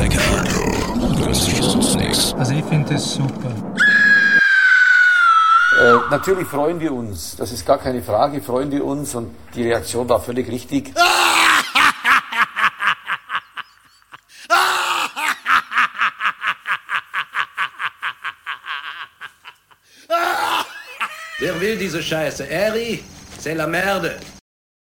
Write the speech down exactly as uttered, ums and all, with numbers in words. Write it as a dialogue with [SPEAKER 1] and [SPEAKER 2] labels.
[SPEAKER 1] Lecker. Das ist sonst nichts.
[SPEAKER 2] Also ich finde das super.
[SPEAKER 3] Äh, natürlich freuen wir uns, das ist gar keine Frage, freuen wir uns und die Reaktion war völlig richtig.
[SPEAKER 4] Wer will diese Scheiße? Eri, c'est la merde.